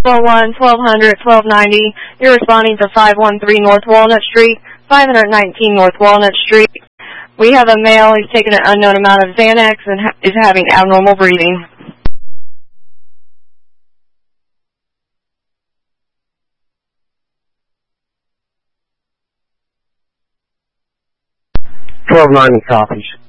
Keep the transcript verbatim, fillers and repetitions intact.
four one, twelve hundred, twelve ninety. You're responding to five one three North Walnut Street, five nineteen North Walnut Street. We have a male. He's taken an unknown amount of Xanax and ha is having abnormal breathing. twelve ninety copies.